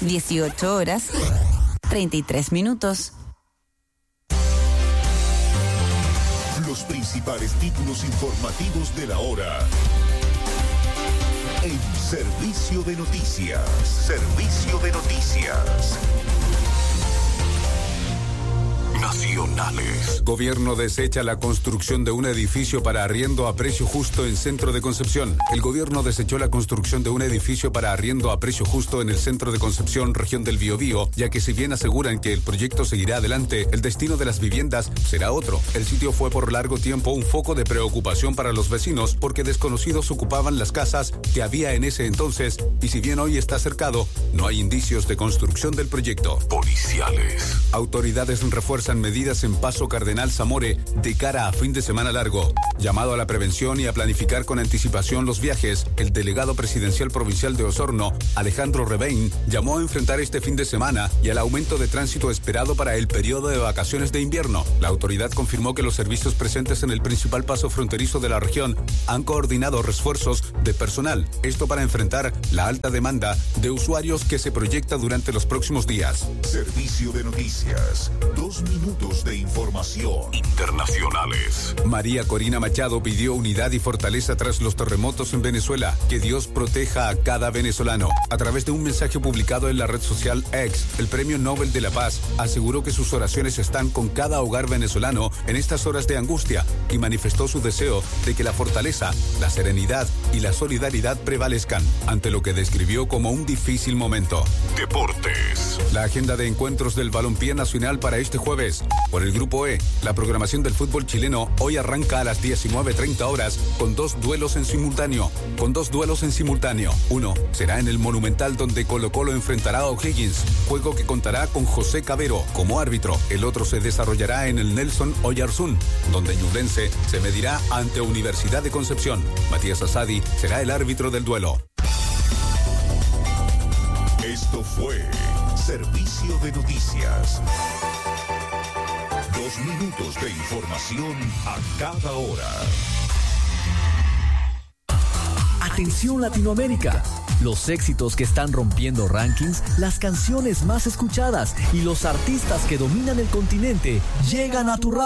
18 horas, 33 minutos. Los principales títulos informativos de la hora. En Servicio de Noticias. Servicio de Noticias. Nacionales. Gobierno desecha la construcción de un edificio para arriendo a precio justo en Centro de Concepción. El gobierno desechó la construcción de un edificio para arriendo a precio justo en el Centro de Concepción, región del Biobío, ya que si bien aseguran que el proyecto seguirá adelante, el destino de las viviendas será otro. El sitio fue por largo tiempo un foco de preocupación para los vecinos porque desconocidos ocupaban las casas que había en ese entonces y si bien hoy está cercado, no hay indicios de construcción del proyecto. Policiales. Autoridades refuerzan medidas en Paso Cardenal Zamore de cara a fin de semana largo. Llamado a la prevención y a planificar con anticipación los viajes, el delegado presidencial provincial de Osorno, Alejandro Rebein, llamó a enfrentar este fin de semana y al aumento de tránsito esperado para el periodo de vacaciones de invierno. La autoridad confirmó que los servicios presentes en el principal paso fronterizo de la región han coordinado refuerzos de personal, esto para enfrentar la alta demanda de usuarios que se proyecta durante los próximos días. Servicio de Noticias. 2 minutos de información. Internacionales. María Corina Machado pidió unidad y fortaleza tras los terremotos en Venezuela. Que Dios proteja a cada venezolano. A través de un mensaje publicado en la red social X, el Premio Nobel de la Paz aseguró que sus oraciones están con cada hogar venezolano en estas horas de angustia y manifestó su deseo de que la fortaleza, la serenidad y la solidaridad prevalezcan ante lo que describió como un difícil momento. Deportes. La agenda de encuentros del balompié nacional para este jueves. Por el Grupo E, la programación del fútbol chileno hoy arranca a las 19:30 horas con dos duelos en simultáneo. Uno será en el Monumental donde Colo-Colo enfrentará a O'Higgins, juego que contará con José Cabero como árbitro. El otro se desarrollará en el Nelson Oyarzún, donde Ñublense se medirá ante Universidad de Concepción. Matías Asadi será el árbitro del duelo. Esto fue Servicio de Noticias. 2 minutos de información a cada hora. Atención Latinoamérica. Los éxitos que están rompiendo rankings, las canciones más escuchadas y los artistas que dominan el continente llegan a tu radio.